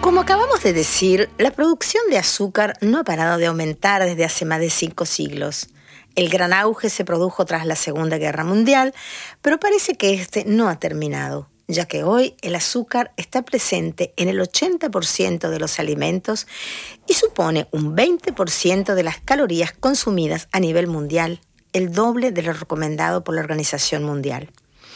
Como acabamos de decir, la producción de azúcar no ha parado de aumentar desde hace más de 5 siglos. El gran auge se produjo tras la Segunda Guerra Mundial, pero parece que este no ha terminado, ya que hoy el azúcar está presente en el 80% de los alimentos y supone un 20% de las calorías consumidas a nivel mundial, el doble de lo recomendado por la Organización Mundial.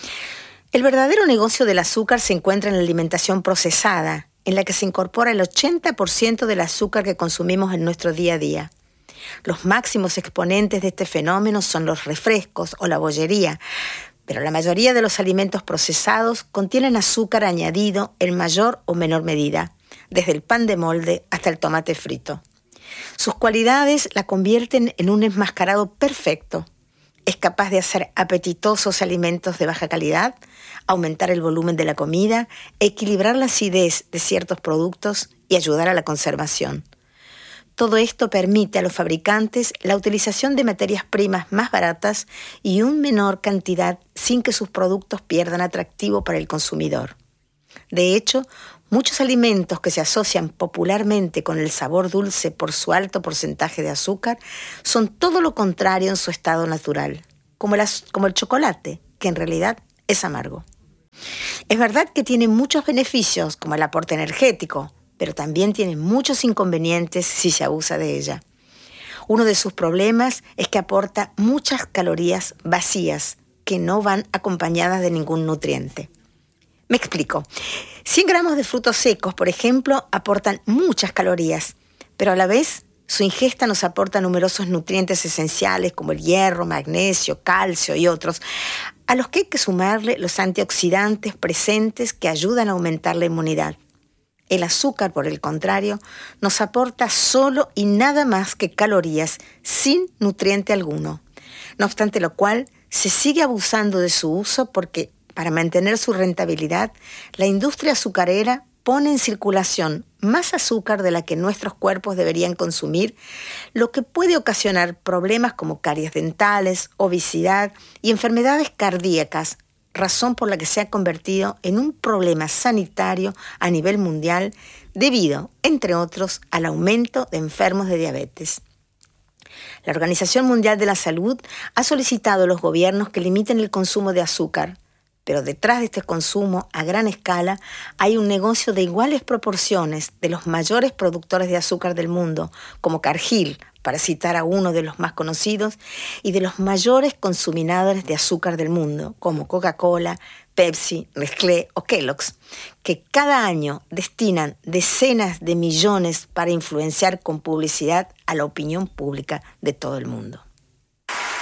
El verdadero negocio del azúcar se encuentra en la alimentación procesada, en la que se incorpora el 80% del azúcar que consumimos en nuestro día a día. Los máximos exponentes de este fenómeno son los refrescos o la bollería, pero la mayoría de los alimentos procesados contienen azúcar añadido en mayor o menor medida, desde el pan de molde hasta el tomate frito. Sus cualidades la convierten en un enmascarado perfecto. Es capaz de hacer apetitosos alimentos de baja calidad, aumentar el volumen de la comida, equilibrar la acidez de ciertos productos y ayudar a la conservación. Todo esto permite a los fabricantes la utilización de materias primas más baratas y una menor cantidad sin que sus productos pierdan atractivo para el consumidor. De hecho, muchos alimentos que se asocian popularmente con el sabor dulce por su alto porcentaje de azúcar son todo lo contrario en su estado natural, como el chocolate, que en realidad es amargo. Es verdad que tiene muchos beneficios, como el aporte energético, pero también tiene muchos inconvenientes si se abusa de ella. Uno de sus problemas es que aporta muchas calorías vacías que no van acompañadas de ningún nutriente. Me explico. 100 gramos de frutos secos, por ejemplo, aportan muchas calorías, pero a la vez su ingesta nos aporta numerosos nutrientes esenciales como el hierro, magnesio, calcio y otros, a los que hay que sumarle los antioxidantes presentes que ayudan a aumentar la inmunidad. El azúcar, por el contrario, nos aporta solo y nada más que calorías sin nutriente alguno. No obstante lo cual, se sigue abusando de su uso porque, para mantener su rentabilidad, la industria azucarera pone en circulación más azúcar de la que nuestros cuerpos deberían consumir, lo que puede ocasionar problemas como caries dentales, obesidad y enfermedades cardíacas, razón por la que se ha convertido en un problema sanitario a nivel mundial debido, entre otros, al aumento de enfermos de diabetes. La Organización Mundial de la Salud ha solicitado a los gobiernos que limiten el consumo de azúcar, pero detrás de este consumo a gran escala hay un negocio de iguales proporciones de los mayores productores de azúcar del mundo, como Cargill, para citar a uno de los más conocidos, y de los mayores consumidores de azúcar del mundo, como Coca-Cola, Pepsi, Nestlé o Kellogg's, que cada año destinan decenas de millones para influenciar con publicidad a la opinión pública de todo el mundo.